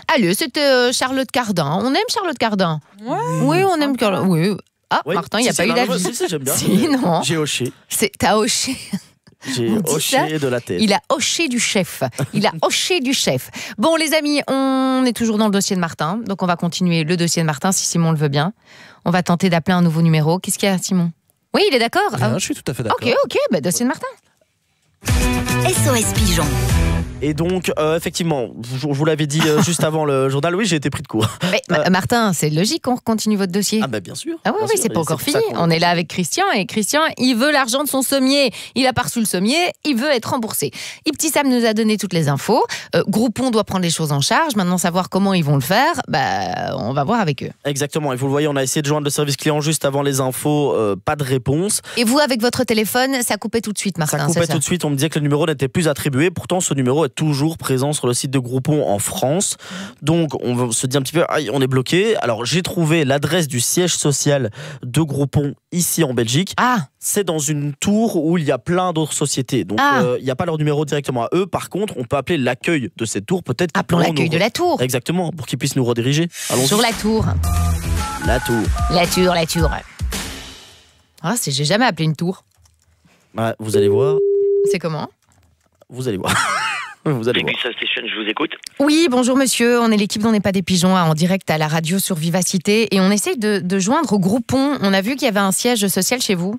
Allez, c'était Charlotte Cardin. On aime Charlotte Cardin. Ouais. Oui, on aime Charlotte. Oui. Ah, Oui, Martin, il n'y a pas eu d'avis. Si, j'aime bien. Si, non. J'ai hoché. T'as hoché. J'ai On dit ça, hoché de la tête. Il a hoché du chef. Il a hoché du chef. Bon, les amis, on est toujours dans le dossier de Martin. Donc, on va continuer le dossier de Martin, si Simon le veut bien. On va tenter d'appeler un nouveau numéro. Qu'est-ce qu'il y a, Simon? Oui, il est d'accord? Je suis tout à fait d'accord. Ok, dossier de Martin. SOS Pigeon. Et donc, effectivement, je vous l'avais dit juste avant le journal, oui, j'ai été pris de court. Mais Martin, c'est logique qu'on continue votre dossier. Ah, bien sûr. Ah oui, bien oui, sûr. c'est pas Et encore pour fini. ça qu'on- On est là avec Christian et Christian, il veut l'argent de son sommier. Il a pas reçu le sommier, il veut être remboursé. Petit Sam nous a donné toutes les infos. Groupon doit prendre les choses en charge. Maintenant, savoir comment ils vont le faire, on va voir avec eux. Exactement. Et vous le voyez, on a essayé de joindre le service client juste avant les infos. Pas de réponse. Et vous, avec votre téléphone, ça coupait tout de suite, Martin. Ça coupait c'est ça tout de suite. On me disait que le numéro n'était plus attribué. Pourtant, ce numéro est toujours présent sur le site de Groupon en France. Donc, on se dit un petit peu, on est bloqué. Alors, j'ai trouvé l'adresse du siège social de Groupon ici en Belgique. Ah, C'est dans une tour où il y a plein d'autres sociétés. Donc, il n'y a pas leur numéro directement à eux. Par contre, on peut appeler l'accueil de cette tour. Peut-être qu'ils appelons pourront l'accueil nous- de la tour. Exactement, pour qu'ils puissent nous rediriger. Allons-y. Sur la tour. La tour. La tour. Ah, j'ai jamais appelé une tour. Ouais, vous allez voir. C'est comment? Vous allez voir. Vous allez voir. Pizza Station, je vous écoute. Oui, bonjour monsieur, on est l'équipe d'On n'est pas des pigeons en direct à la radio sur Vivacité et on essaye de joindre au Groupon. On a vu qu'il y avait un siège social chez vous.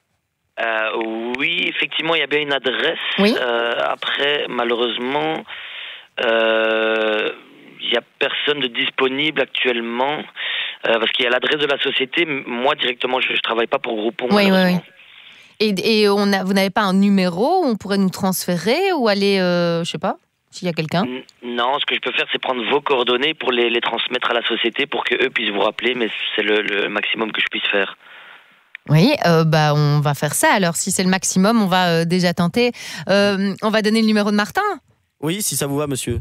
Oui, effectivement, il y a bien une adresse. Oui. Après, malheureusement, il n'y a personne de disponible actuellement. Parce qu'il y a l'adresse de la société. Moi, directement, je ne travaille pas pour Groupon. Oui. malheureusement. Et vous n'avez pas un numéro où on pourrait nous transférer ou aller, je sais pas, s'il y a quelqu'un? Non, ce que je peux faire, c'est prendre vos coordonnées pour les transmettre à la société pour qu'eux puissent vous rappeler, mais c'est le maximum que je puisse faire. Oui, on va faire ça. Alors, si c'est le maximum, on va déjà tenter. On va donner le numéro de Martin. Oui, si ça vous va, monsieur.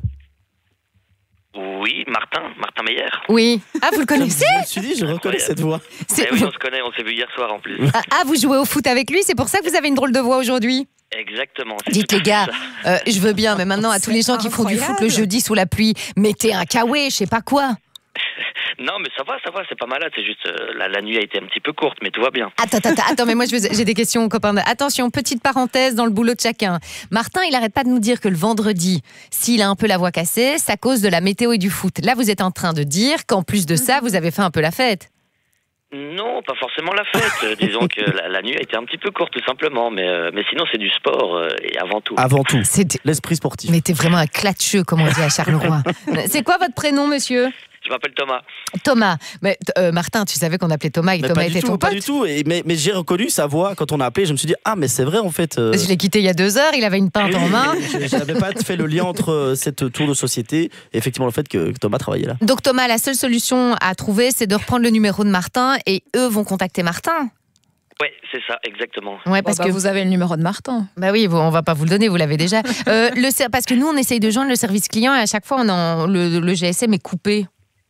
Oui, Martin Meyer. Oui. Ah, vous le connaissez? Je me suis dit, je reconnais cette voix. C'est- Oui, on se connaît, on s'est vu hier soir en plus. Ah, vous jouez au foot avec lui, c'est pour ça que vous avez une drôle de voix aujourd'hui? Exactement. c'est Dites tout à les gars, fait ça. je veux bien, mais maintenant à tous les gens qui font du foot le incroyable. jeudi sous la pluie, mettez un kawaii, je sais pas quoi. Non, mais ça va, c'est pas malade. C'est juste la nuit a été un petit peu courte, mais tout va bien. Attends, mais moi j'ai des questions aux copains. Attention, petite parenthèse dans le boulot de chacun. Martin, il arrête pas de nous dire que le vendredi, s'il a un peu la voix cassée, c'est à cause de la météo et du foot. Là, vous êtes en train de dire qu'en plus de ça, vous avez fait un peu la fête. Non, pas forcément la fête. Disons que la nuit a été un petit peu courte, tout simplement. Mais sinon, c'est du sport et avant tout. Avant tout, C'était- l'esprit sportif. Mais t'es vraiment un clatcheux, comme on dit à Charleroi. C'est quoi votre prénom, monsieur? Je m'appelle Thomas. Thomas. Mais Martin, tu savais qu'on appelait Thomas et Mais Thomas pas du était ton tout, pas pote? du tout. Mais j'ai reconnu sa voix quand on a appelé. Je me suis dit, ah, mais c'est vrai en fait. Je l'ai quitté il y a 2 heures, il avait une pinte en main. Je n'avais pas fait le lien entre cette tour de société et effectivement le fait que Thomas travaillait là. Donc Thomas, la seule solution à trouver, c'est de reprendre le numéro de Martin et eux vont contacter Martin. Ouais, c'est ça, exactement. Ouais, parce que vous avez le numéro de Martin. bah oui, on va pas vous le donner, vous l'avez déjà. Parce que nous, on essaye de joindre le service client et à chaque fois, le GSM est coupé.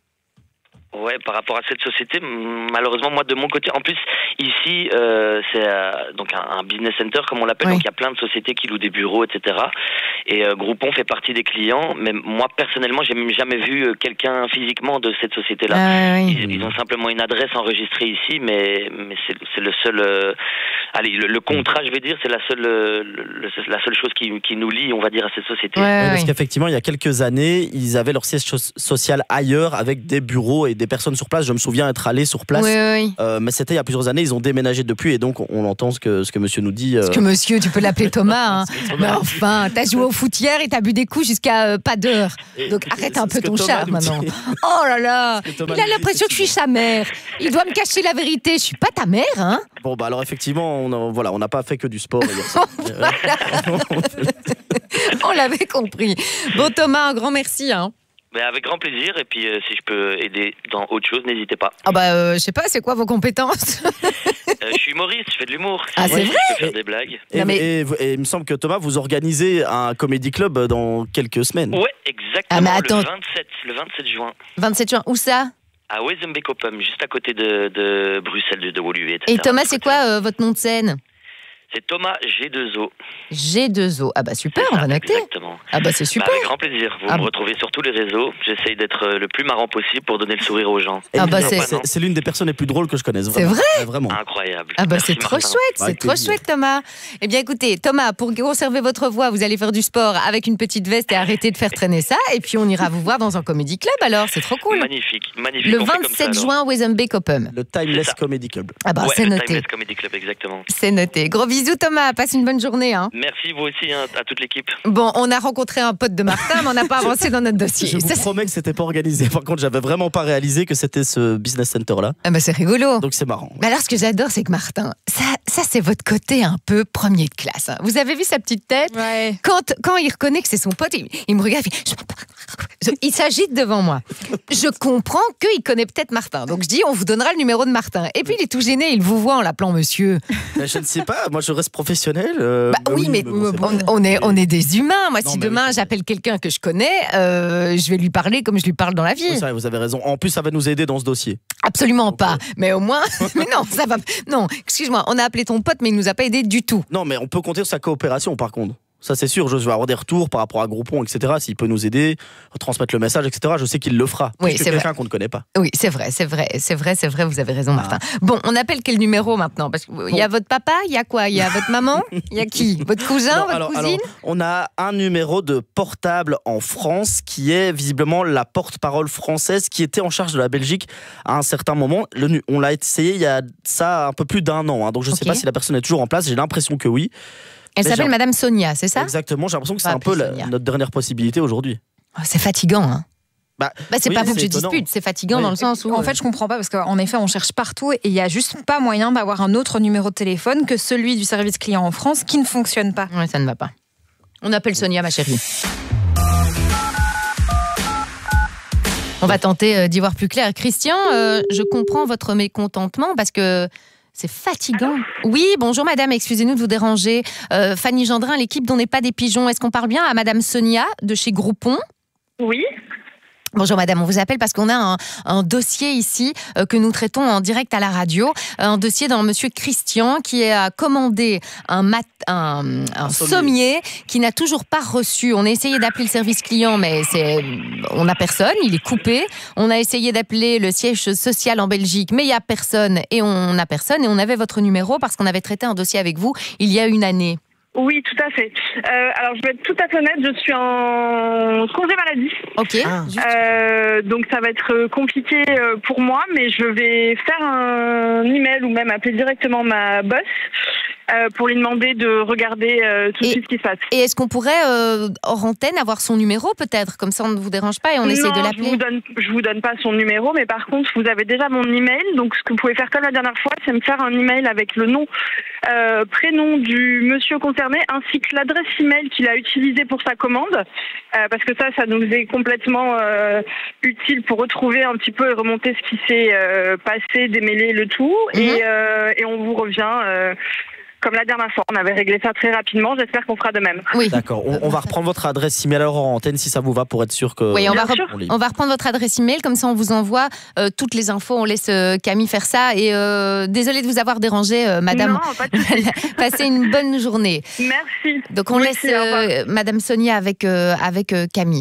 Ouais, par rapport à cette société, malheureusement, moi, de mon côté, en plus, ici, c'est donc un business center, comme on l'appelle, Oui. donc il y a plein de sociétés qui louent des bureaux, etc. Et Groupon fait partie des clients, mais moi, personnellement, j'ai même jamais vu quelqu'un physiquement de cette société-là. Ah, oui. Ils ont simplement une adresse enregistrée ici, mais c'est le seul... allez, le contrat, je vais dire, c'est la seule chose qui nous lie, on va dire, à cette société. Ouais, Parce ouais. qu'effectivement, il y a quelques années, ils avaient leur siège social ailleurs avec des bureaux et des personnes sur place. Je me souviens être allé sur place. Oui, oui, oui. Mais c'était il y a plusieurs années, ils ont déménagé depuis et donc on entend ce que monsieur nous dit. Parce que monsieur, tu peux l'appeler Thomas. Hein. Thomas. Mais enfin, t'as joué au foot hier et t'as bu des coups jusqu'à pas d'heure. Donc arrête un c'est peu ce que ton Thomas charme nous dit. maintenant. Oh là là, C'est ce que Thomas il a nous dit, l'impression que je suis sa mère. Il doit me cacher la vérité. Je suis pas ta mère, hein. Bon, bah alors effectivement, on n'a pas fait que du sport hier soir. On l'avait compris. Bon Thomas, un grand merci. Hein. Mais avec grand plaisir, et puis si je peux aider dans autre chose, n'hésitez pas. Ah bah je sais pas, c'est quoi vos compétences? Je suis humoriste, je fais de l'humour. Ah, c'est Ouais, vrai je peux faire des blagues. Et, Non, mais- et il me semble que Thomas, vous organisez un comédie club dans quelques semaines. Ouais, exactement. Ah, mais attends. Le 27 juin. 27 juin, où ça? À Wezenbeek-Oppum, juste à côté de Bruxelles, de Woluwe, etc. Et Thomas, c'est quoi votre nom de scène? C'est Thomas G2O. G2O. Ah bah super, C'est on ça, va noter. Exactement. Ah bah c'est super. Avec grand plaisir. Vous me retrouvez sur tous les réseaux. J'essaye d'être le plus marrant possible pour donner le sourire aux gens. Ah bah c'est l'une des personnes les plus drôles que je connaisse. C'est vrai ? Vraiment. Incroyable. Ah bah Merci, c'est trop Martin. chouette, c'est Avec trop plaisir. chouette Thomas. Eh bien écoutez, Thomas, pour conserver votre voix, vous allez faire du sport avec une petite veste et arrêter de faire traîner ça. Et puis on ira vous voir dans un comedy club alors, c'est trop cool. Magnifique. Le On fait comme 27 ça, alors. juin, Wezenbeek Open. Le Timeless C'est ça. Comedy Club. Ah bah Ouais, c'est le noté. Timeless Comedy Club, exactement. C'est noté. Gros bisous Thomas, passe une bonne journée. Hein. Merci vous aussi à toute l'équipe. Bon, on a rencontré un pote de Martin, mais on n'a pas avancé dans notre dossier. Je vous promets que c'était pas organisé. Par contre, j'avais vraiment pas réalisé que c'était ce business center là. Ah bah c'est rigolo. Donc c'est marrant. Mais alors, ce que j'adore, c'est que Martin, ça c'est votre côté un peu premier de classe. Hein. Vous avez vu sa petite tête ? Ouais. Quand il reconnaît que c'est son pote, il me regarde, il s'agite devant moi. Je comprends qu'il connaît peut-être Martin. Donc je dis, on vous donnera le numéro de Martin. Et puis il est tout gêné, il vous voit en l'appelant monsieur. Je ne sais pas, moi je reste professionnel. Oui, mais bon, c'est pas- on est des humains. Moi, Non, si mais oui, demain c'est vrai. j'appelle quelqu'un que je connais, je vais lui parler comme je lui parle dans la vie. Oui, c'est vrai, vous avez raison. En plus, ça va nous aider dans ce dossier. Absolument pas. Mais au moins, mais non, ça va. Non, excuse-moi, on a appelé ton pote, mais il nous a pas aidé du tout. Non, mais on peut compter sur sa coopération par contre. Ça, c'est sûr. Je vais avoir des retours par rapport à Groupon, etc. S'il peut nous aider, transmettre le message, etc. Je sais qu'il le fera. Oui, Plus que c'est quelqu'un qu'on ne connaît pas. Oui, c'est vrai, vous avez raison, Martin. Bon, on appelle quel numéro maintenant ? Parce qu'il y a votre papa, il y a quoi ? Il y a votre maman ? Il y a qui ? Votre cousin ? Non, Votre cousine ? on a un numéro de portable en France qui est visiblement la porte-parole française qui était en charge de la Belgique à un certain moment. On l'a essayé il y a ça un peu plus d'un an. Hein, donc je ne sais Ok. pas si la personne est toujours en place. J'ai l'impression que oui. Elle Mais s'appelle j'ai- Madame Sonia, c'est ça ? Exactement. J'ai l'impression que c'est On va un peu appeler Sonia. notre dernière possibilité aujourd'hui. Oh, c'est fatigant, hein ? Bah, c'est oui, pas vous que c'est je étonnant. dispute, c'est fatigant Oui. dans le sens où... En fait, je comprends pas parce qu'en effet, on cherche partout et il y a juste pas moyen d'avoir un autre numéro de téléphone que celui du service client en France qui ne fonctionne pas. Ouais, ça ne va pas. On appelle Sonia, ma chérie. On va tenter d'y voir plus clair. Christian, je comprends votre mécontentement parce que c'est fatigant. Oui, bonjour madame, excusez-nous de vous déranger. Fanny Gendrin, l'équipe d'On n'est pas des pigeons. Est-ce qu'on parle bien à madame Sonia de chez Groupon ? Oui, Bonjour madame, on vous appelle parce qu'on a un dossier ici que nous traitons en direct à la radio. Un dossier d'un monsieur Christian qui a commandé un sommier qui n'a toujours pas reçu. On a essayé d'appeler le service client, mais on n'a personne, il est coupé. On a essayé d'appeler le siège social en Belgique, mais il n'y a personne et on n'a personne. Et on avait votre numéro parce qu'on avait traité un dossier avec vous il y a une année. oui, tout à fait. Alors, je vais être tout à fait honnête, je suis en congé maladie. Ok. Donc, ça va être compliqué pour moi, mais je vais faire un email ou même appeler directement ma boss pour lui demander de regarder tout de suite ce qui se passe. Et est-ce qu'on pourrait, hors antenne, avoir son numéro peut-être ? Comme ça, on ne vous dérange pas et on essaie de l'appeler. Je vous donne pas son numéro, mais par contre, vous avez déjà mon email. Donc, ce que vous pouvez faire comme la dernière fois, c'est me faire un email avec le nom, prénom du monsieur concerné, ainsi que l'adresse email qu'il a utilisée pour sa commande, parce que ça nous est complètement utile pour retrouver un petit peu et remonter ce qui s'est passé, démêler le tout, et on vous revient. Comme la dernière fois, on avait réglé ça très rapidement. J'espère qu'on fera de même. Oui. D'accord. On va reprendre votre adresse email alors en antenne si ça vous va pour être sûr que. Oui, on va lit. reprendre votre adresse email, comme ça on vous envoie toutes les infos, on laisse Camille faire ça. Et désolée de vous avoir dérangé, madame. Non, pas de souci. Passez une bonne journée. Merci. Donc on Vous laisse aussi, au revoir. madame Sonia avec Camille.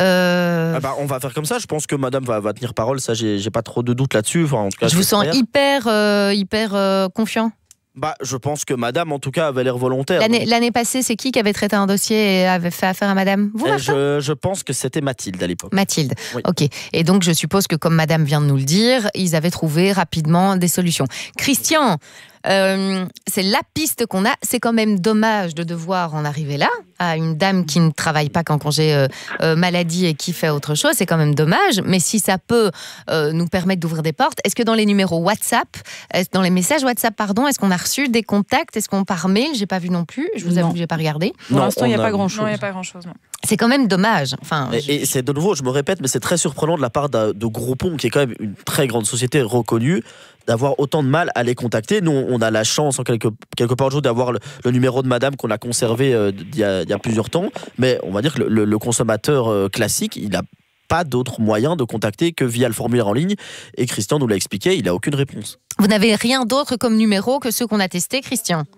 Ah bah, on va faire comme ça. Je pense que madame va tenir parole. Ça, j'ai pas trop de doute là-dessus. Enfin, en tout cas, Je vous sens j'espère. hyper confiant. Bah, je pense que madame, en tout cas, avait l'air volontaire. L'année passée, c'est qui avait traité un dossier et avait fait affaire à madame ? Vous, Martin ? Je pense que c'était Mathilde à l'époque. Mathilde. Oui. Ok. Et donc, je suppose que comme madame vient de nous le dire, ils avaient trouvé rapidement des solutions. Christian, c'est la piste qu'on a. C'est quand même dommage de devoir en arriver là, à une dame qui ne travaille pas qu'en congé maladie et qui fait autre chose. C'est quand même dommage. Mais si ça peut nous permettre d'ouvrir des portes, est-ce que dans les numéros WhatsApp, dans les messages WhatsApp, pardon, est-ce qu'on a reçu des contacts ? Est-ce qu'on par mail ? J'ai pas vu non plus. Je vous avoue que j'ai pas regardé. Pour l'instant, il n'y a on pas grand-chose. Non, Non, il n'y a pas grand-chose. Non. C'est quand même dommage. Enfin, Et c'est de nouveau, je me répète, mais c'est très surprenant de la part de Groupon, qui est quand même une très grande société reconnue, d'avoir autant de mal à les contacter. Nous, on a la chance, en quelque part, d'avoir le numéro de madame qu'on a conservé il y a plusieurs temps. Mais on va dire que le consommateur classique, il n'a pas d'autre moyen de contacter que via le formulaire en ligne. Et Christian nous l'a expliqué, il n'a aucune réponse. vous n'avez rien d'autre comme numéro que ceux qu'on a testés, Christian ?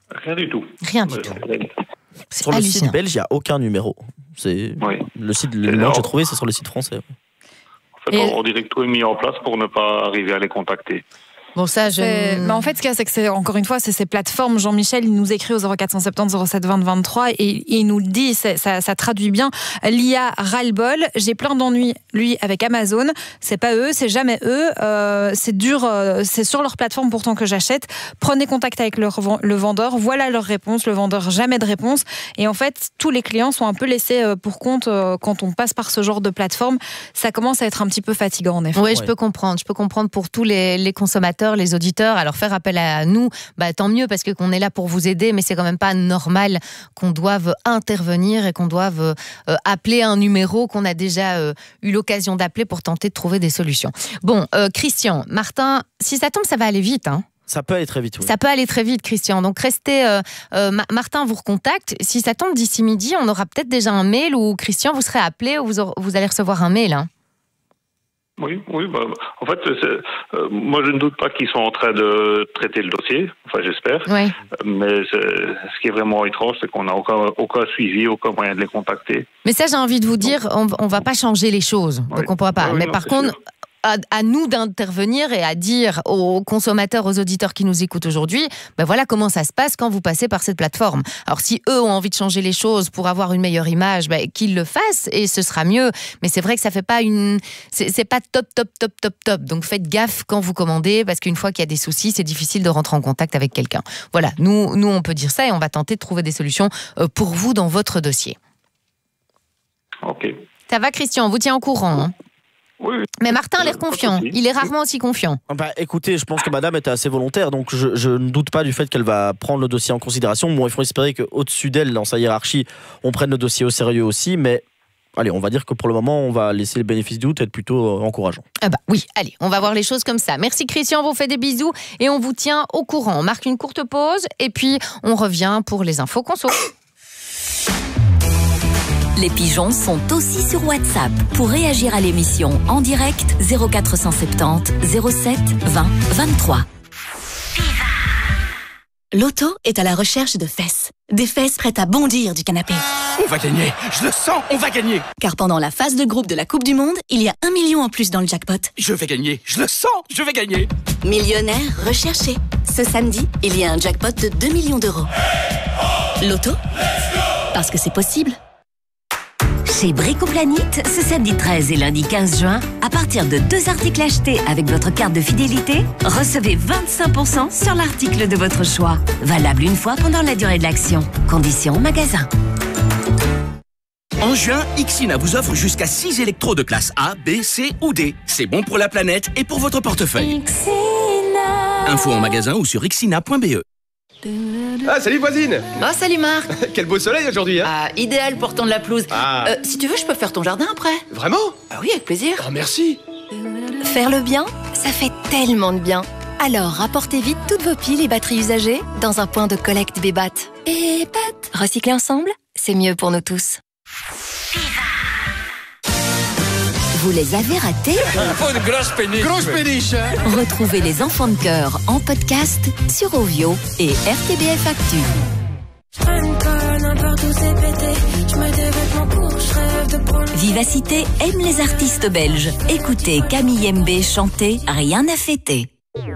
Rien du tout. Rien du tout. C'est Sur le site hallucinant. belge, il n'y a aucun numéro. Le numéro que j'ai trouvé, c'est sur le site français. En fait, on dirait que tout est mis en place pour ne pas arriver à les contacter. Bon, ça, Mais en fait, ce qu'il y a, c'est que encore une fois, c'est ces plateformes. Jean-Michel, il nous écrit au 0470 07 20 23 et il nous le dit, ça traduit bien. L'IA ras-le-bol. J'ai plein d'ennuis, lui, avec Amazon. C'est pas eux, c'est jamais eux. C'est dur, c'est sur leur plateforme pourtant que j'achète. Prenez contact avec le vendeur. Voilà leur réponse. Le vendeur, jamais de réponse. Et en fait, tous les clients sont un peu laissés pour compte quand on passe par ce genre de plateforme. Ça commence à être un petit peu fatigant, en effet. Oui, je peux comprendre. Je peux comprendre pour tous les consommateurs, les auditeurs. Alors faire appel à nous, tant mieux parce qu'on est là pour vous aider, mais c'est quand même pas normal qu'on doive intervenir et qu'on doive appeler un numéro qu'on a déjà eu l'occasion d'appeler pour tenter de trouver des solutions. Bon, Christian, Martin, si ça tombe, ça va aller vite, hein. Ça peut aller très vite, oui. Ça peut aller très vite, Christian. Donc restez, Martin vous recontacte. Si ça tombe d'ici midi, on aura peut-être déjà un mail où Christian, vous serez appelé ou vous allez recevoir un mail, hein. Oui. En fait, moi, je ne doute pas qu'ils sont en train de traiter le dossier. Enfin, j'espère. Oui. Mais ce qui est vraiment étrange, c'est qu'on n'a aucun suivi, aucun moyen de les contacter. Mais ça, j'ai envie de vous dire, on va pas changer les choses. Oui. Donc on pourra pas. Oui, mais non, par c'est contre, sûr. à nous d'intervenir et à dire aux consommateurs, aux auditeurs qui nous écoutent aujourd'hui, voilà comment ça se passe quand vous passez par cette plateforme. Alors si eux ont envie de changer les choses pour avoir une meilleure image, qu'ils le fassent et ce sera mieux. Mais c'est vrai que ça fait pas c'est pas top. Donc faites gaffe quand vous commandez parce qu'une fois qu'il y a des soucis, c'est difficile de rentrer en contact avec quelqu'un. Voilà, nous on peut dire ça et on va tenter de trouver des solutions pour vous dans votre dossier. Ok. Ça va, Christian, on vous tient au courant, hein. Oui. Mais Martin a l'air confiant. Il est rarement aussi confiant. Écoutez, je pense que madame était assez volontaire, donc je ne doute pas du fait qu'elle va prendre le dossier en considération. Bon, il faut espérer qu'au-dessus d'elle, dans sa hiérarchie, on prenne le dossier au sérieux aussi, mais allez, on va dire que pour le moment, on va laisser le bénéfice du doute être plutôt encourageant. Oui, allez, on va voir les choses comme ça. Merci Christian, on vous fait des bisous et on vous tient au courant. On marque une courte pause et puis on revient pour les infos conso. Les pigeons sont aussi sur WhatsApp. Pour réagir à l'émission en direct, 0470 07 20 23. Loto est à la recherche de fesses. Des fesses prêtes à bondir du canapé. On va gagner, je le sens, on va gagner. Car pendant la phase de groupe de la Coupe du Monde, il y a 1 million en plus dans le jackpot. Je vais gagner, je le sens, je vais gagner. Millionnaire recherché. Ce samedi, il y a un jackpot de 2 millions d'euros. Loto ? Parce que c'est possible. Chez Bricoplanite, ce samedi 13 et lundi 15 juin, à partir de 2 articles achetés avec votre carte de fidélité, recevez 25% sur l'article de votre choix. Valable une fois pendant la durée de l'action. Conditions magasin. En juin, Ixina vous offre jusqu'à 6 électros de classe A, B, C ou D. C'est bon pour la planète et pour votre portefeuille. Info en magasin ou sur ixina.be. Ah, salut voisine. Oh, salut Marc. Quel beau soleil aujourd'hui, hein. Ah, idéal pour tondre la pelouse. Si tu veux, je peux faire ton jardin après. Vraiment? Ah oui, avec plaisir. Oh, merci. Faire le bien, ça fait tellement de bien. Alors, rapportez vite toutes vos piles et batteries usagées dans un point de collecte Bébat. Bébat. Recycler ensemble, c'est mieux pour nous tous. Vous les avez ratés? Faut une grosse péniche. Grosse péniche, hein. Retrouvez les enfants de cœur en podcast sur Ovio et RTBF Actu. Vivacité aime les artistes belges. Écoutez Camille MB chanter Rien à fêter.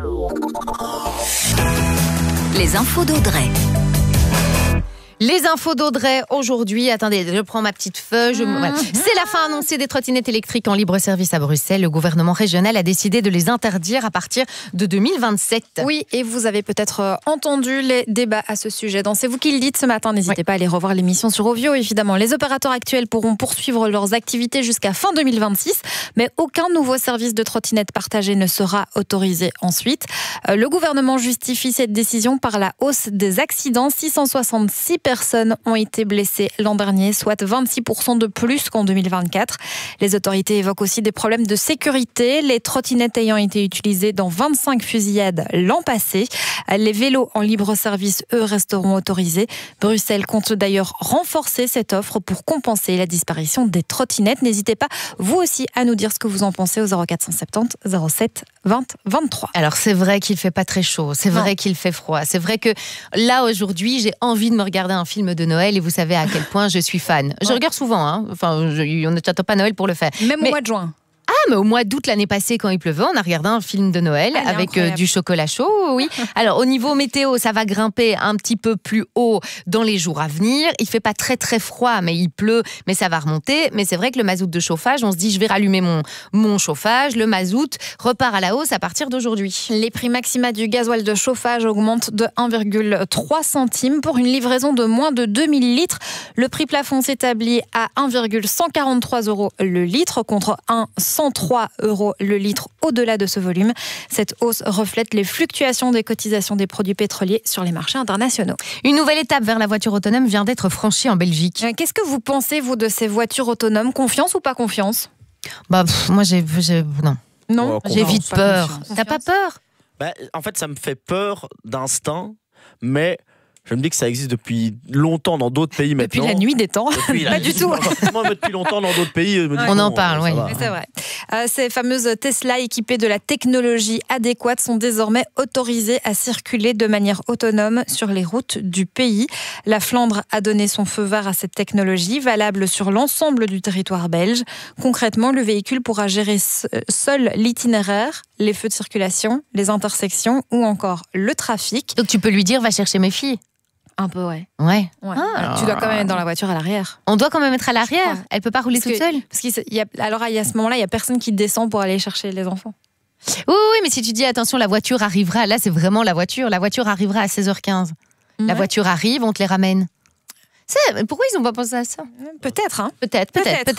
Les infos d'Audrey. Les infos d'Audrey aujourd'hui. Attendez, je prends ma petite feuille. Voilà. C'est la fin annoncée des trottinettes électriques en libre service à Bruxelles. Le gouvernement régional a décidé de les interdire à partir de 2027. Oui, et vous avez peut-être entendu les débats à ce sujet. Dans C'est vous qui le dites ce matin, n'hésitez pas à aller revoir l'émission sur Ovio, évidemment. Les opérateurs actuels pourront poursuivre leurs activités jusqu'à fin 2026, mais aucun nouveau service de trottinette partagée ne sera autorisé ensuite. Le gouvernement justifie cette décision par la hausse des accidents. 666 personnes ont été blessées l'an dernier, soit 26% de plus qu'en 2024. Les autorités évoquent aussi des problèmes de sécurité, les trottinettes ayant été utilisées dans 25 fusillades l'an passé. Les vélos en libre service, eux, resteront autorisés. Bruxelles compte d'ailleurs renforcer cette offre pour compenser la disparition des trottinettes. N'hésitez pas, vous aussi, à nous dire ce que vous en pensez au 0470 07 20 23. Alors c'est vrai qu'il fait pas très chaud, c'est vrai qu'il fait froid, c'est vrai que là aujourd'hui j'ai envie de me regarder un film de Noël et vous savez à quel point je suis fan. Je regarde souvent, hein. Enfin on ne t'attend pas Noël pour le faire. Même au mois de juin. Ah, mais au mois d'août l'année passée, quand il pleuvait, on a regardé un film de Noël avec du chocolat chaud, oui. Alors, au niveau météo, ça va grimper un petit peu plus haut dans les jours à venir. Il fait pas très très froid, mais il pleut, mais ça va remonter. Mais c'est vrai que le mazout de chauffage, on se dit, je vais rallumer mon chauffage. Le mazout repart à la hausse à partir d'aujourd'hui. Les prix maxima du gasoil de chauffage augmentent de 1,3 centime pour une livraison de moins de 2000 litres. Le prix plafond s'établit à 1,143 € le litre contre 103 € le litre au-delà de ce volume. Cette hausse reflète les fluctuations des cotisations des produits pétroliers sur les marchés internationaux. Une nouvelle étape vers la voiture autonome vient d'être franchie en Belgique. Qu'est-ce que vous pensez, vous, de ces voitures autonomes ? Confiance ou pas confiance ? Moi, non, j'ai vite peur. T'as pas peur ? En fait, ça me fait peur d'instinct, mais je me dis que ça existe depuis longtemps dans d'autres pays maintenant. Depuis la nuit des temps. Pas du tout. Depuis longtemps dans d'autres pays. On en parle, oui. C'est vrai. Ces fameuses Tesla équipées de la technologie adéquate sont désormais autorisées à circuler de manière autonome sur les routes du pays. La Flandre a donné son feu vert à cette technologie, valable sur l'ensemble du territoire belge. Concrètement, le véhicule pourra gérer seul l'itinéraire, les feux de circulation, les intersections ou encore le trafic. Donc tu peux lui dire, va chercher mes filles. Un peu, ouais. Ouais. Tu dois quand même être dans la voiture à l'arrière. On doit quand même être à l'arrière. Elle peut pas rouler toute seule. Parce qu'il y a, alors à ce moment-là, il y a personne qui descend pour aller chercher les enfants. Oui, mais si tu dis attention, la voiture arrivera. Là, c'est vraiment la voiture. La voiture arrivera à 16h15. La voiture arrive, on te les ramène. Pourquoi ils n'ont pas pensé à ça ? Peut-être, hein. Peut-être.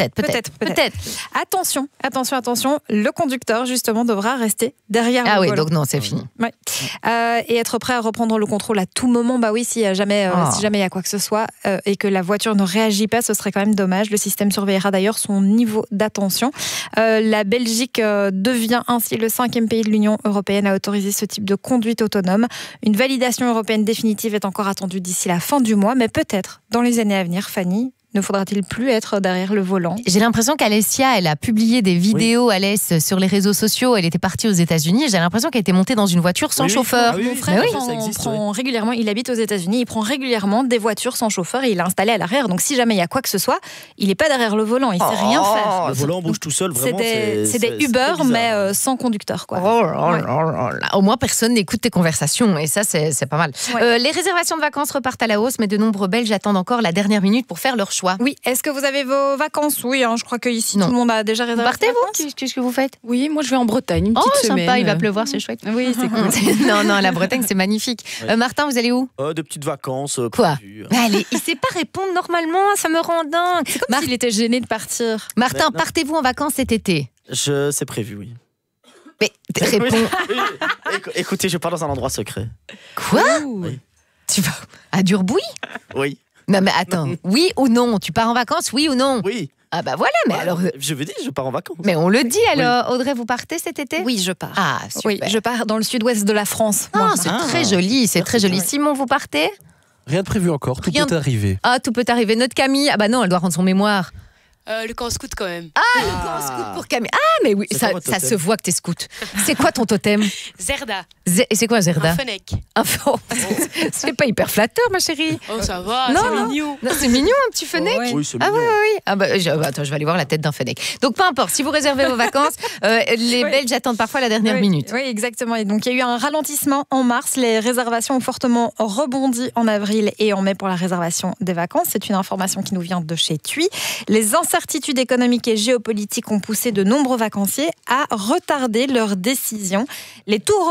Attention. Le conducteur, justement, devra rester derrière le volant. Ah oui, donc non, c'est fini. Ouais. Et être prêt à reprendre le contrôle à tout moment. Bah oui, si jamais il y a quoi que ce soit et que la voiture ne réagit pas, ce serait quand même dommage. Le système surveillera d'ailleurs son niveau d'attention. La Belgique devient ainsi le 5e pays de l'Union européenne à autoriser ce type de conduite autonome. Une validation européenne définitive est encore attendue d'ici la fin du mois, mais peut-être dans les années à venir, Fanny, ne faudra-t-il plus être derrière le volant ? J'ai l'impression qu'Alessia, elle a publié des vidéos, Alès, sur les réseaux sociaux. Elle était partie aux États-Unis. J'ai l'impression qu'elle était montée dans une voiture sans chauffeur. Mon frère prend régulièrement, il habite aux États-Unis, il prend régulièrement des voitures sans chauffeur et il est installé à l'arrière. Donc si jamais il y a quoi que ce soit, il n'est pas derrière le volant, il ne sait rien faire. Le volant bouge tout seul, vraiment. C'est des Uber, mais sans conducteur, quoi. Au moins, personne n'écoute tes conversations et ça, c'est pas mal. Ouais. Les réservations de vacances repartent à la hausse, mais de nombreux Belges attendent encore la dernière minute pour faire leur choix. Oui, est-ce que vous avez vos vacances ? Oui, je crois qu'ici, tout le monde a déjà réservé. Partez-vous ? Qu'est-ce que vous faites ? Oui, moi je vais en Bretagne, une petite semaine. Sympa, il va pleuvoir, c'est chouette. Oui, c'est cool. Non, la Bretagne, c'est magnifique. Ouais. Martin, vous allez où ? De petites vacances. Quoi ? Allez, il sait pas répondre normalement, ça me rend dingue. C'est comme s'il était gêné de partir. Martin, partez-vous en vacances cet été ? C'est prévu, oui. Mais réponds. Écoutez, je pars dans un endroit secret. Quoi ? Oui. Tu vas à Durbouy ? Oui. Non mais attends, oui ou non ? Tu pars en vacances, oui ou non ? Oui. Ah bah voilà, mais alors... Je veux dire, je pars en vacances. Mais on le dit alors. Oui. Audrey, vous partez cet été ? Oui, je pars. Ah, super. Oui, je pars dans le sud-ouest de la France. C'est très joli, c'est très joli. Simon, vous partez ? Rien de prévu encore, tout peut arriver. Ah, tout peut arriver. Notre Camille, non, elle doit rendre son mémoire. Le camp scout quand même. Le camp scout pour Camille. Mais oui, ça se voit que t'es scout. C'est quoi ton totem ? Zerda. Et c'est quoi Zerda ? Un fennec. C'est pas hyper flatteur, ma chérie. Oh, ça va, c'est mignon. Non, c'est mignon, un petit fennec. Oui, c'est mignon. Oui. Attends, je vais aller voir la tête d'un fennec. Donc, peu importe, si vous réservez vos vacances, les Belges attendent parfois la dernière minute. Oui, exactement. Et donc, il y a eu un ralentissement en mars. Les réservations ont fortement rebondi en avril et en mai pour la réservation des vacances. C'est une information qui nous vient de chez TUI. Les incertitudes économiques et géopolitiques ont poussé de nombreux vacanciers à retarder leur décision. Les tours opérateurs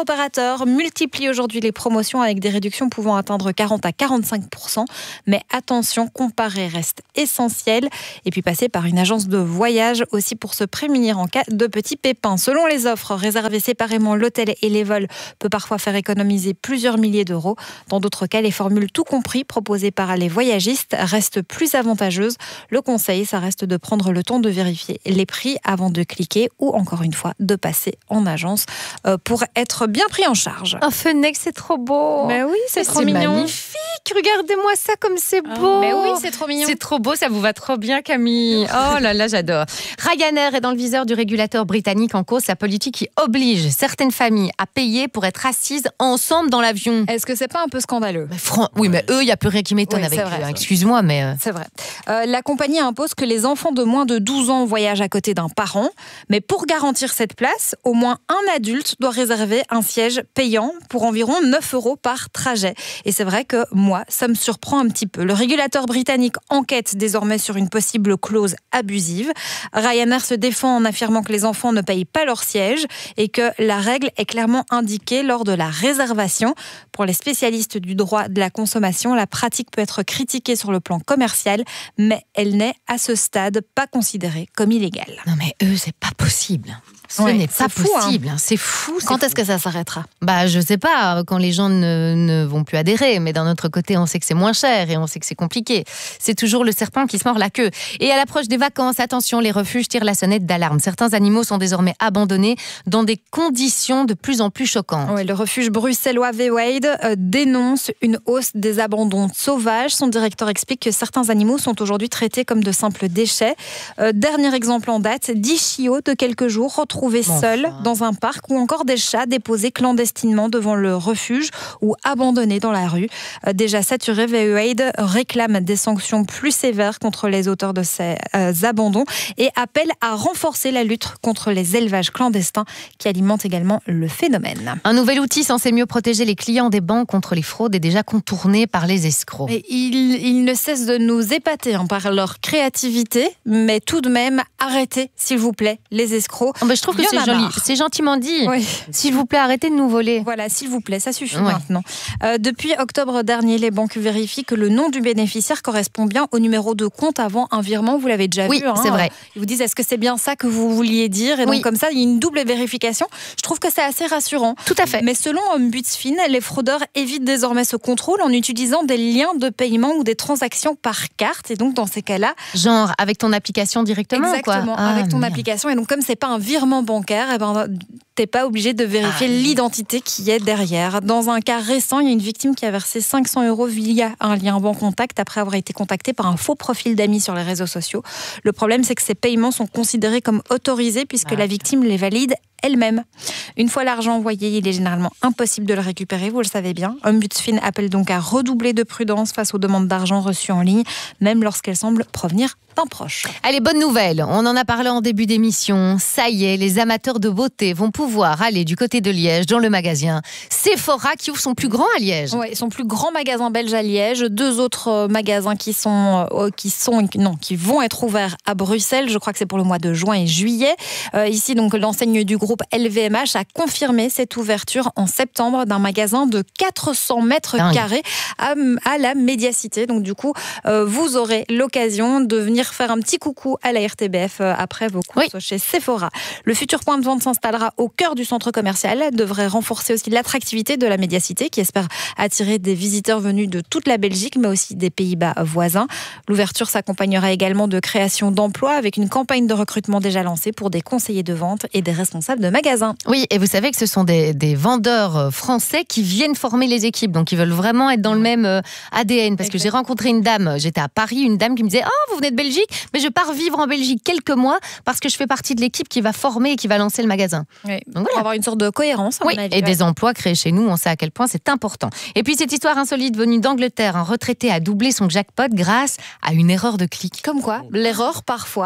vendeurs multiplient aujourd'hui les promotions avec des réductions pouvant atteindre 40 à 45%. Mais attention, comparer reste essentiel. Et puis passer par une agence de voyage aussi pour se prémunir en cas de petits pépins. Selon les offres, réserver séparément l'hôtel et les vols peut parfois faire économiser plusieurs milliers d'euros. Dans d'autres cas, les formules tout compris proposées par les voyagistes restent plus avantageuses. Le conseil, ça reste de prendre le temps de vérifier les prix avant de cliquer ou encore une fois de passer en agence pour être bien pris en charge. Un Fenech, c'est trop beau. Mais oui, c'est trop mignon. Magnifique. Regardez-moi ça comme c'est beau. Mais oui, c'est trop mignon. C'est trop beau, ça vous va trop bien, Camille. Oh là là, j'adore. Ryanair est dans le viseur du régulateur britannique en cause sa politique qui oblige certaines familles à payer pour être assises ensemble dans l'avion. Est-ce que c'est pas un peu scandaleux ? Oui, mais eux, il n'y a plus rien qui m'étonne avec eux. Excuse-moi, mais... C'est vrai. La compagnie impose que les enfants de moins de 12 ans voyagent à côté d'un parent. Mais pour garantir cette place, au moins un adulte doit réserver un siège payant pour environ 9 € par trajet. Et c'est vrai que moi, ça me surprend un petit peu. Le régulateur britannique enquête désormais sur une possible clause abusive. Ryanair se défend en affirmant que les enfants ne payent pas leur siège et que la règle est clairement indiquée lors de la réservation. Pour les spécialistes du droit de la consommation, la pratique peut être critiquée sur le plan commercial, mais elle n'est à ce stade pas considérée comme illégale. Non mais eux, c'est pas possible. Ce n'est pas possible. C'est fou. Quand est-ce que ça s'arrêtera ? Je sais pas, quand les gens ne vont plus adhérer. Mais d'un autre côté, on sait que c'est moins cher et on sait que c'est compliqué. C'est toujours le serpent qui se mord la queue. Et à l'approche des vacances, attention, les refuges tirent la sonnette d'alarme. Certains animaux sont désormais abandonnés dans des conditions de plus en plus choquantes. Oui, le refuge bruxellois Veewaide dénonce une hausse des abandons sauvages. Son directeur explique que certains animaux sont aujourd'hui traités comme de simples déchets. Dernier exemple en date, 10 chiots de quelques jours retrouvés seuls dans un parc, ou encore des chats déposés clandestinement devant le refuge ou abandonnés dans la rue. Déjà saturé, Veewaide réclame des sanctions plus sévères contre les auteurs de ces abandons et appelle à renforcer la lutte contre les élevages clandestins qui alimentent également le phénomène. Un nouvel outil censé mieux protéger les clients des banques contre les fraudes est déjà contourné par les escrocs. Et ils ne cessent de nous épater par leur créativité, mais tout de même, arrêtez, s'il vous plaît, les escrocs. Je trouve que c'est gentiment dit. Oui. S'il vous plaît, arrêtez de nous voler. Voilà, s'il vous plaît, ça suffit maintenant. Depuis octobre dernier, les banques vérifient que le nom du bénéficiaire correspond bien au numéro de compte avant un virement. Vous l'avez déjà vu. Oui, c'est vrai. Ils vous disent, est-ce que c'est bien ça que vous vouliez dire ? Et donc, comme ça, il y a une double vérification. Je trouve que c'est assez rassurant. Tout à fait. Mais selon Butzfin, les fraudeurs évitent désormais ce contrôle en utilisant des liens de paiement ou des transactions par carte. Et donc, dans ces cas-là... Genre, avec ton application directement, exactement, avec ton application. Et donc, comme c'est pas un virement bancaire, t'es pas obligé de vérifier l'identité qui est derrière. Dans un cas récent, il y a une victime qui a versé 500 € via un lien banque contact après avoir été contactée par un faux profil d'amis sur les réseaux sociaux. Le problème, c'est que ces paiements sont considérés comme autorisés puisque la victime les valide elle-même. Une fois l'argent envoyé, il est généralement impossible de le récupérer, vous le savez bien. Butzfin appelle donc à redoubler de prudence face aux demandes d'argent reçues en ligne, même lorsqu'elles semblent provenir d'un proche. Allez, bonne nouvelle, on en a parlé en début d'émission. Ça y est, les amateurs de beauté vont pouvoir aller du côté de Liège dans le magasin Sephora qui ouvre son plus grand à Liège. Oui, son plus grand magasin belge à Liège. 2 autres magasins qui vont être ouverts à Bruxelles. Je crois que c'est pour le mois de juin et juillet. Ici, donc, l'enseigne du groupe LVMH a confirmé cette ouverture en septembre d'un magasin de 400 mètres carrés à la Médiacité. Donc du coup, vous aurez l'occasion de venir faire un petit coucou à la RTBF après vos courses chez Sephora. Le futur point de vente s'installera au cœur du centre commercial, devrait renforcer aussi l'attractivité de la Médiacité qui espère attirer des visiteurs venus de toute la Belgique mais aussi des Pays-Bas voisins. L'ouverture s'accompagnera également de création d'emplois avec une campagne de recrutement déjà lancée pour des conseillers de vente et des responsables de magasins. Oui, et vous savez que ce sont des vendeurs français qui viennent former les équipes, donc ils veulent vraiment être dans le même ADN, parce que j'ai rencontré une dame, j'étais à Paris, une dame qui me disait « Oh, vous venez de Belgique, mais je pars vivre en Belgique quelques mois parce que je fais partie de l'équipe qui va former et qui va lancer le magasin. » Oui, donc pour avoir une sorte de cohérence. Oui, et des emplois créés chez nous, on sait à quel point c'est important. Et puis cette histoire insolite venue d'Angleterre, un retraité a doublé son jackpot grâce à une erreur de clic. Comme quoi, l'erreur parfois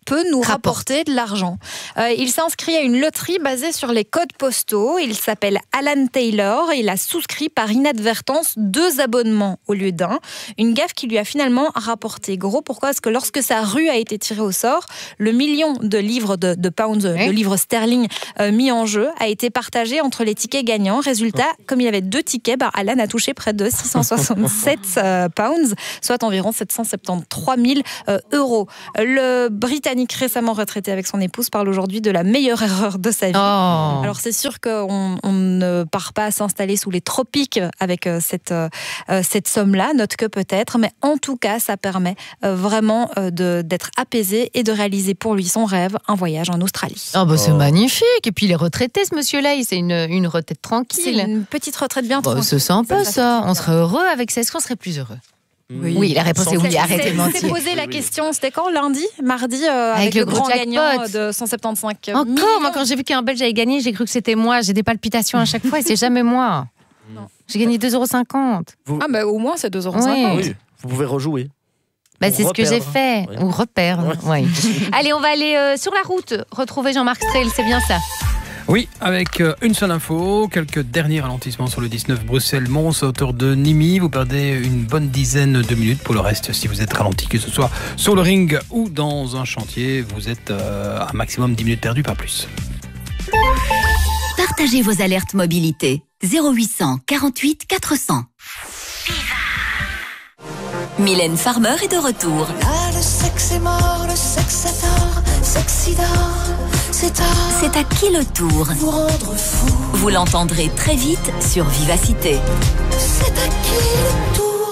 peut nous rapporter de l'argent. Il s'est inscrit à une loterie basée sur les codes postaux. Il s'appelle Alan Taylor et il a souscrit par inadvertance 2 abonnements au lieu d'un. Une gaffe qui lui a finalement rapporté gros. Pourquoi ? Parce que lorsque sa rue a été tirée au sort, le million de livres de pounds, de livres sterling mis en jeu a été partagé entre les tickets gagnants. Résultat, comme il avait 2 tickets, Alan a touché près de 667 pounds, soit environ 773 000 euros. Le Britannique récemment retraité avec son épouse parle aujourd'hui de la meilleure erreur de sa vie. Alors c'est sûr qu'on ne part pas à s'installer sous les tropiques avec cette somme-là, note que peut-être, mais en tout cas ça permet vraiment d'être apaisé et de réaliser pour lui son rêve, un voyage en Australie. C'est magnifique. Et puis il est retraité, ce monsieur-là, c'est une retraite tranquille. C'est une petite retraite bien tranquille. C'est sympa ça. On serait heureux avec ça. Est-ce qu'on serait plus heureux ? Oui, la réponse est oui. Arrêtez de mentir. C'est posé la question. C'était quand ? Lundi ? Mardi avec le grand gagnant de 175 Encore millions. Moi, quand j'ai vu qu'un Belge avait gagné, j'ai cru que c'était moi. J'ai des palpitations à chaque fois et c'est jamais moi. Non. J'ai gagné 2,50 €. Au moins, c'est 2,50 €. Oui. Vous pouvez rejouer. C'est ce que j'ai fait. Oui. Ou reperdre. Ouais. Allez, on va aller sur la route retrouver Jean-Marc Strel. C'est bien ça. Oui, avec une seule info, quelques derniers ralentissements sur le 19 Bruxelles-Mons à hauteur de Nîmes. Vous perdez une bonne dizaine de minutes. Pour le reste, si vous êtes ralenti, que ce soit sur le ring ou dans un chantier, vous êtes à un maximum 10 minutes perdues, pas plus. Partagez vos alertes mobilité. 0800 48 400. Mylène Farmer est de retour. Là, le sexe est mort, le sexe s'adore, sexy d'or. C'est à qui le tour ? Vous rendre fou. Vous l'entendrez très vite sur Vivacité. C'est à qui le tour ?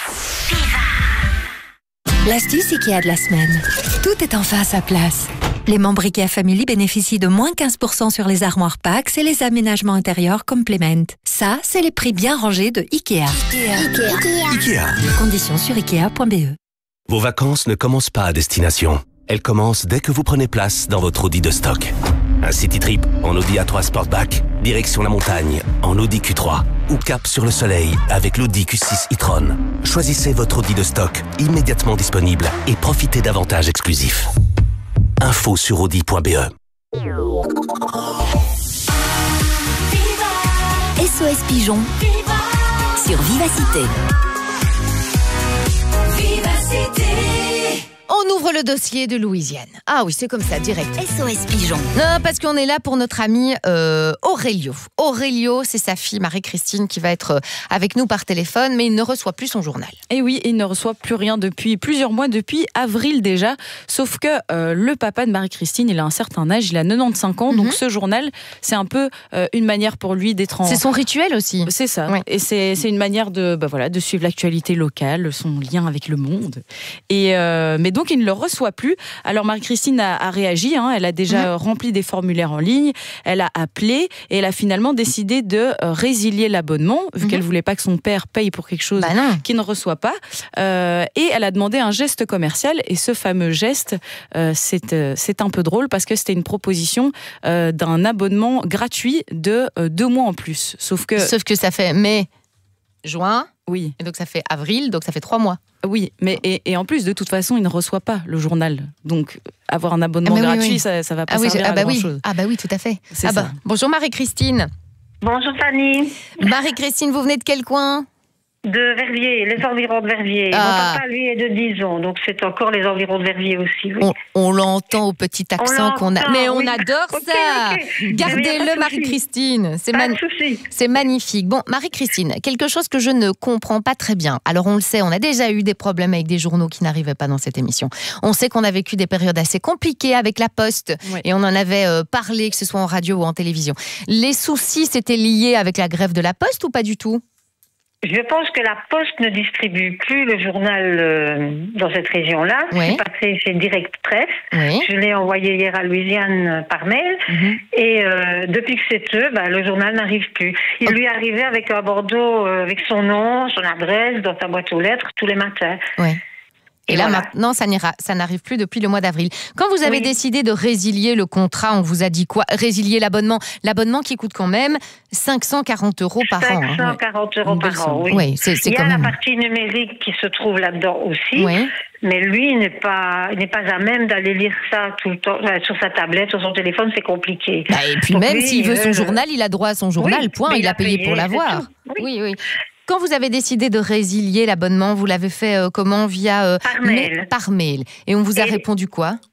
L'astuce IKEA de la semaine. Tout est enfin à sa place. Les membres IKEA Family bénéficient de moins 15% sur les armoires Pax et les aménagements intérieurs Complement. Ça, c'est les prix bien rangés de IKEA. IKEA. Conditions sur ikea.be. Vos vacances ne commencent pas à destination. Elles commencent dès que vous prenez place dans votre Audi de stock. Un city trip en Audi A3 Sportback, direction la montagne en Audi Q3 ou cap sur le soleil avec l'Audi Q6 e-tron. Choisissez votre Audi de stock immédiatement disponible et profitez d'avantages exclusifs. Info sur audi.be. SOS Pigeon sur Vivacité. On ouvre le dossier de Louisiane. Ah oui, c'est comme ça, direct. SOS Pigeon. Non, parce qu'on est là pour notre ami Aurélio. Aurélio, c'est sa fille Marie-Christine qui va être avec nous par téléphone, mais il ne reçoit plus son journal. Et oui, il ne reçoit plus rien depuis plusieurs mois, depuis avril déjà. Sauf que le papa de Marie-Christine, il a un certain âge, il a 95 ans, donc ce journal, c'est un peu une manière pour lui d'être en... C'est son rituel aussi. C'est ça. Oui. Et c'est une manière de suivre l'actualité locale, son lien avec le monde. Mais donc, il ne le reçoit plus. Alors Marie-Christine a réagi, elle a déjà rempli des formulaires en ligne, elle a appelé et elle a finalement décidé de résilier l'abonnement, vu qu'elle ne voulait pas que son père paye pour quelque chose qu'il ne reçoit pas. Et elle a demandé un geste commercial, et ce fameux geste, c'est un peu drôle parce que c'était une proposition d'un abonnement gratuit de 2 mois en plus. Sauf que ça fait mai, juin, oui. Et donc ça fait avril, donc ça fait 3 mois. Oui, mais et en plus, de toute façon, il ne reçoit pas le journal. Donc, avoir un abonnement gratuit, ça va pas servir à grand-chose. Ah bah oui, tout à fait. C'est ça. Bonjour Marie-Christine. Bonjour Fanny. Marie-Christine, vous venez de quel coin ? De Verviers, les environs de Verviers. Mon papa, lui, est de Dijon, donc c'est encore les environs de Verviers aussi. Oui. On l'entend au petit accent qu'on a. Mais on adore ça. Okay. Gardez-le, Marie-Christine. C'est magnifique. Bon, Marie-Christine, quelque chose que je ne comprends pas très bien. Alors, on le sait, on a déjà eu des problèmes avec des journaux qui n'arrivaient pas dans cette émission. On sait qu'on a vécu des périodes assez compliquées avec la Poste, et on en avait parlé, que ce soit en radio ou en télévision. Les soucis, c'était lié avec la grève de la Poste ou pas du tout ? Je pense que la Poste ne distribue plus le journal dans cette région-là. C'est passé chez Direct Presse. Je l'ai envoyé hier à Louisiane par mail. Et depuis que c'est eux, le journal n'arrive plus. Il lui arrivait avec un bordeaux avec son nom, son adresse, dans sa boîte aux lettres tous les matins. Et là, maintenant, ça n'arrive plus depuis le mois d'avril. Quand vous avez décidé de résilier le contrat, on vous a dit quoi? Résilier l'abonnement. L'abonnement qui coûte quand même 540 € par an. 540 € par an, oui. Oui, c'est Il y a quand même... la partie numérique qui se trouve là-dedans aussi. Oui. Mais lui, il n'est pas à même d'aller lire ça tout le temps sur sa tablette, sur son téléphone, c'est compliqué. Et puis donc même s'il veut son journal, il a droit à son journal, point, il a payé pour l'avoir. Oui. Quand vous avez décidé de résilier l'abonnement, vous l'avez fait comment? Par mail. Et on vous a répondu quoi?